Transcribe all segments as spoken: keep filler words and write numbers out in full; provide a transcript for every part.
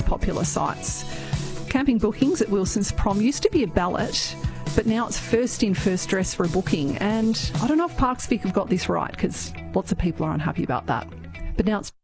popular sites. Camping bookings at Wilson's Prom used to be a ballot, but now it's first in, first dress for a booking. And I don't know if Parks Vic have got this right, because lots of people are unhappy about that. But now it's...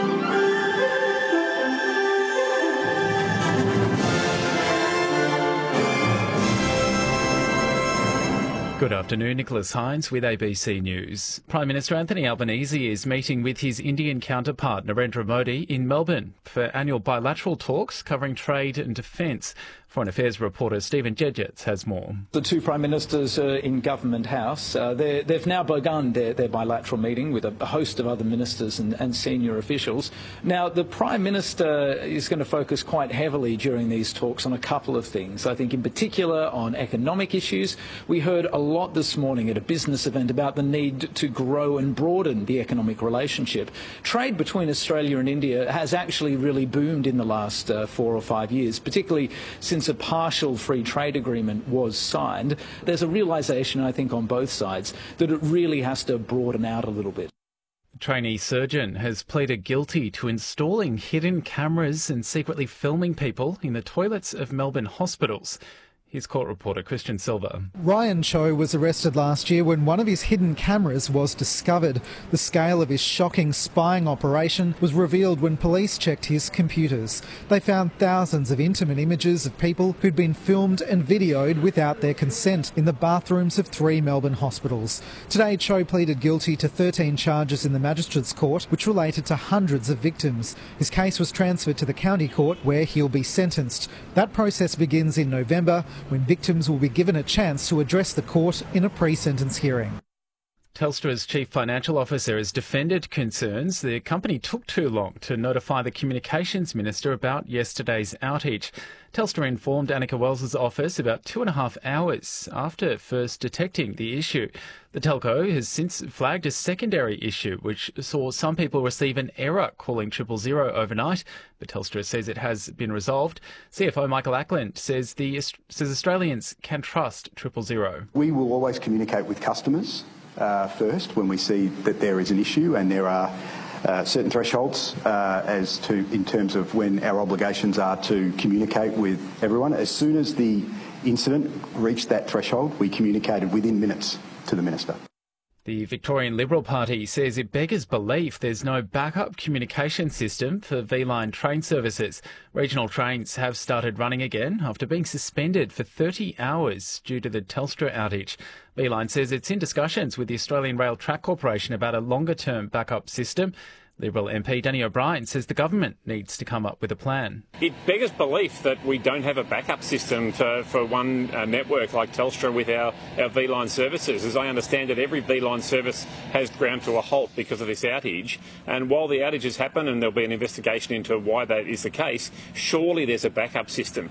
Good afternoon, Nicholas Hines with A B C News. Prime Minister Anthony Albanese is meeting with his Indian counterpart Narendra Modi in Melbourne for annual bilateral talks covering trade and defence. Foreign Affairs reporter Stephen Jedgetts has more. The two Prime Ministers uh, in Government House, uh, they've now begun their, their bilateral meeting with a, a host of other ministers and, and senior officials. Now, the Prime Minister is going to focus quite heavily during these talks on a couple of things. I think in particular on economic issues. We heard a lot this morning at a business event about the need to grow and broaden the economic relationship. Trade between Australia and India has actually really boomed in the last uh, four or five years, particularly since a partial free trade agreement was signed. There's a realisation, I think, on both sides that it really has to broaden out a little bit. A trainee surgeon has pleaded guilty to installing hidden cameras and secretly filming people in the toilets of Melbourne hospitals. Here's court reporter Christian Silva. Ryan Cho was arrested last year when one of his hidden cameras was discovered. The scale of his shocking spying operation was revealed when police checked his computers. They found thousands of intimate images of people who'd been filmed and videoed without their consent in the bathrooms of three Melbourne hospitals. Today, Cho pleaded guilty to thirteen charges in the Magistrates Court, which related to hundreds of victims. His case was transferred to the County Court, where he'll be sentenced. That process begins in November, when victims will be given a chance to address the court in a pre-sentence hearing. Telstra's chief financial officer has defended concerns the company took too long to notify the communications minister about yesterday's outage. Telstra informed Annika Wells' office about two and a half hours after first detecting the issue. The telco has since flagged a secondary issue, which saw some people receive an error calling triple zero overnight, but Telstra says it has been resolved. C F O Michael Ackland says the says Australians can trust triple zero. We will always communicate with customers uh, first when we see that there is an issue, and there are Uh, certain thresholds uh, as to in terms of when our obligations are to communicate with everyone. As soon as the incident reached that threshold, we communicated within minutes to the minister. The Victorian Liberal Party says it beggars belief there's no backup communication system for V-Line train services. Regional trains have started running again after being suspended for thirty hours due to the Telstra outage. V-Line says it's in discussions with the Australian Rail Track Corporation about a longer-term backup system. Liberal M P Danny O'Brien says the government needs to come up with a plan. It beggars belief that we don't have a backup system for, for one uh, network like Telstra with our, our V-Line services. As I understand it, every V-Line service has ground to a halt because of this outage. And while the outages happen and there'll be an investigation into why that is the case, surely there's a backup system.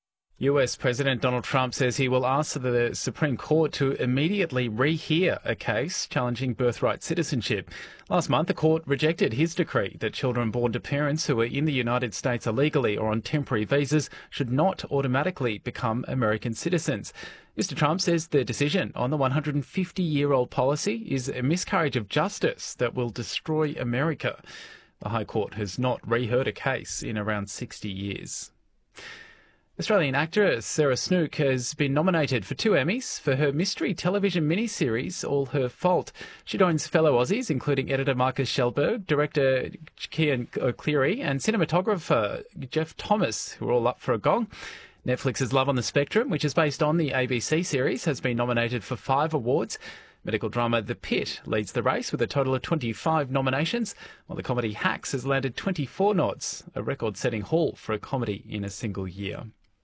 U S President Donald Trump says he will ask the Supreme Court to immediately rehear a case challenging birthright citizenship. Last month, the court rejected his decree that children born to parents who are in the United States illegally or on temporary visas should not automatically become American citizens. Mister Trump says the decision on the one hundred fifty-year-old policy is a miscarriage of justice that will destroy America. The High Court has not reheard a case in around sixty years. Australian actress Sarah Snook has been nominated for two Emmys for her mystery television miniseries All Her Fault. She joins fellow Aussies, including editor Marcus Schellberg, director Cian O'Cleary and cinematographer Jeff Thomas, who are all up for a gong. Netflix's Love on the Spectrum, which is based on the A B C series, has been nominated for five awards. Medical drama The Pit leads the race with a total of twenty-five nominations, while the comedy Hacks has landed twenty-four nods, a record-setting haul for a comedy in a single year.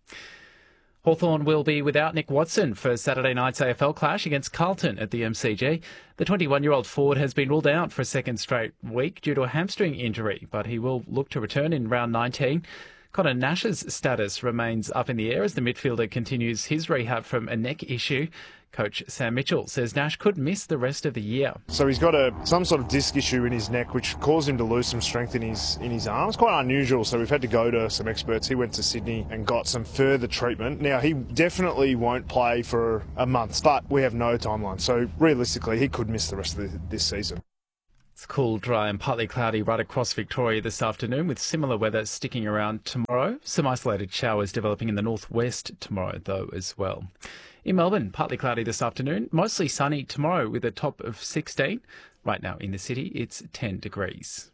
Hawthorn will be without Nick Watson for Saturday night's A F L clash against Carlton at the M C G. The twenty-one-year-old forward has been ruled out for a second straight week due to a hamstring injury, but he will look to return in round nineteen. Connor Nash's status remains up in the air as the midfielder continues his rehab from a neck issue. Coach Sam Mitchell says Nash could miss the rest of the year. So he's got a some sort of disc issue in his neck, which caused him to lose some strength in his in his arms. Quite unusual, so we've had to go to some experts. He went to Sydney and got some further treatment. Now, he definitely won't play for a month, but we have no timeline. So realistically, he could miss the rest of the, this season. It's cool, dry and partly cloudy right across Victoria this afternoon, with similar weather sticking around tomorrow. Some isolated showers developing in the northwest tomorrow, though, as well. In Melbourne, partly cloudy this afternoon, mostly sunny tomorrow with a top of sixteen. Right now in the city, it's ten degrees.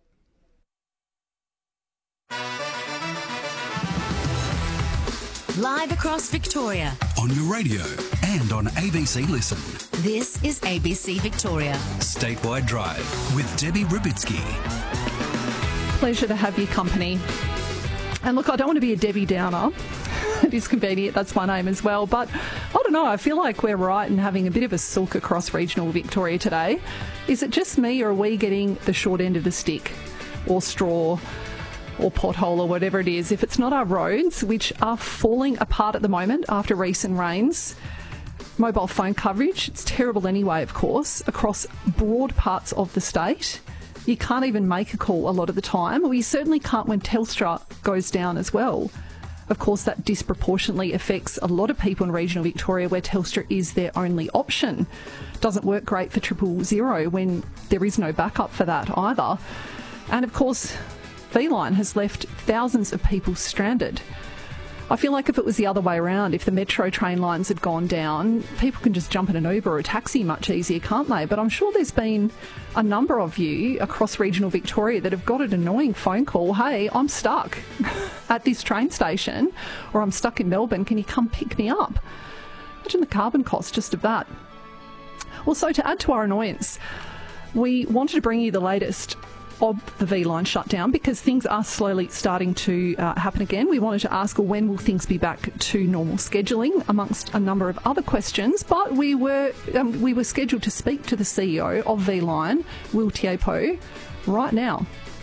Live across Victoria. On your radio and on A B C Listen. This is A B C Victoria. Statewide Drive with Debbie Rubitsky. Pleasure to have your company. And look, I don't want to be a Debbie Downer. It is convenient, that's my name as well. But I don't know, I feel like we're right in having a bit of a sook across regional Victoria today. Is it just me, or are we getting the short end of the stick or straw or pothole or whatever it is? If it's not our roads, which are falling apart at the moment after recent rains, mobile phone coverage, it's terrible anyway, of course, across broad parts of the state. You can't even make a call a lot of the time, or you certainly can't when Telstra goes down as well. Of course, that disproportionately affects a lot of people in regional Victoria where Telstra is their only option. Doesn't work great for triple zero when there is no backup for that either. And of course, V-Line has left thousands of people stranded. I feel like if it was the other way around, if the metro train lines had gone down, people can just jump in an Uber or a taxi much easier, can't they? But I'm sure there's been a number of you across regional Victoria that have got an annoying phone call. Hey, I'm stuck at this train station, or I'm stuck in Melbourne. Can you come pick me up? Imagine the carbon cost just of that. Well, so to add to our annoyance, we wanted to bring you the latest of the V-Line shutdown because things are slowly starting to uh, happen again. We wanted to ask, well, when will things be back to normal scheduling, amongst a number of other questions, but we were um, we were scheduled to speak to the C E O of V-Line, Will Tiepo, right now.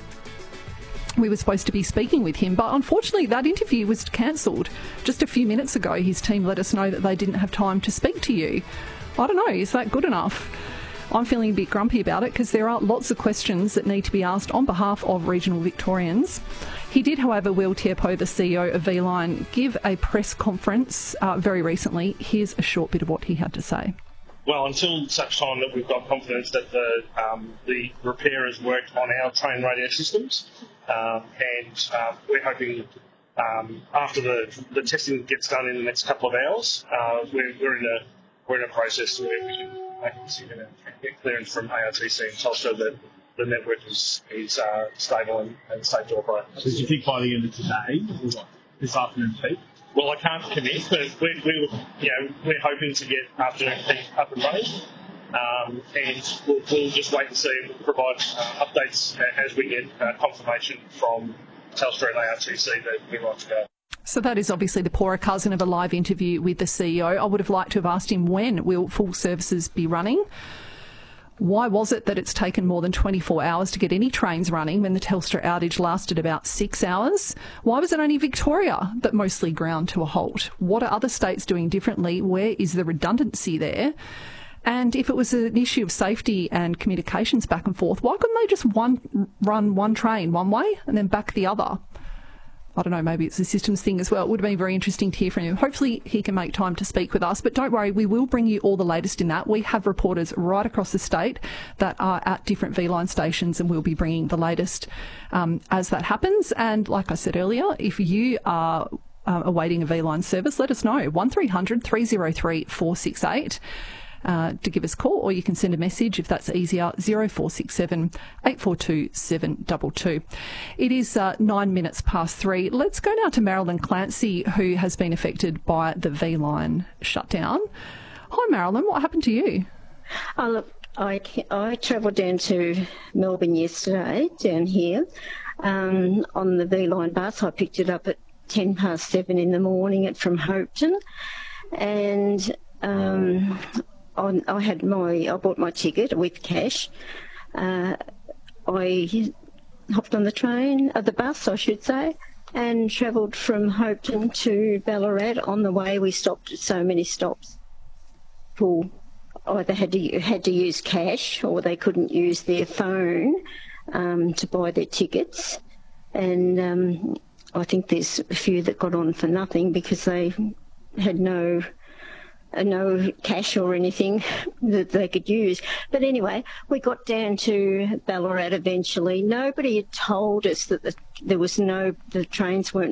We were supposed to be speaking with him, but unfortunately that interview was cancelled. Just a few minutes ago, his team let us know that they didn't have time to speak to you. I don't know, is that good enough? I'm feeling a bit grumpy about it because there are lots of questions that need to be asked on behalf of regional Victorians. He did, however, Will Tiepo, the C E O of V-Line, give a press conference uh, very recently. Here's a short bit of what he had to say. Well, until such time that we've got confidence that the um, the repair has worked on our train radio systems, um, and uh, we're hoping um, after the, the testing gets done in the next couple of hours, uh, we're, we're in a we're in a process where we can make a decision and get clearance from A R T C and Telstra that the network is is uh, stable and, and safe to operate. So do you think by the end of today, or what, this afternoon peak? Well, I can't commit, but we, we, you know, we're hoping to get afternoon peak up and running, um, and we'll, we'll just wait and see and provide uh, updates as we get uh, confirmation from Telstra and A R T C that we're right to go. So that is obviously the poorer cousin of a live interview with the C E O. I would have liked to have asked him, when will full services be running? Why was it that it's taken more than twenty-four hours to get any trains running when the Telstra outage lasted about six hours? Why was it only Victoria that mostly ground to a halt? What are other states doing differently? Where is the redundancy there? And if it was an issue of safety and communications back and forth, why couldn't they just one, run one train one way and then back the other? I don't know, maybe it's a systems thing as well. It would have been very interesting to hear from him. Hopefully he can make time to speak with us. But don't worry, we will bring you all the latest in that. We have reporters right across the state that are at different V-Line stations, and we'll be bringing the latest um, as that happens. And like I said earlier, if you are uh, awaiting a V-Line service, let us know. one three hundred, three oh three, four six eight. Uh, to give us a call, or you can send a message if that's easier, zero four six seven, eight four two, seven two two. It is uh, nine minutes past three. Let's go now to Marilyn Clancy, who has been affected by the V-Line shutdown. Hi Marilyn, what happened to you? Oh, look, I, I travelled down to Melbourne yesterday, down here, um, on the V-Line bus. I picked it up at ten past seven in the morning at from Hopetoun, and um, I, I had my, I bought my ticket with cash. Uh, I hopped on the train, uh, the bus I should say, and travelled from Hopetoun to Ballarat. On the way we stopped at so many stops. People either had to, had to use cash, or they couldn't use their phone um, to buy their tickets. And um, I think there's a few that got on for nothing because they had no no cash or anything that they could use. But anyway, we got down to Ballarat eventually. Nobody had told us that the, there was no, the trains weren't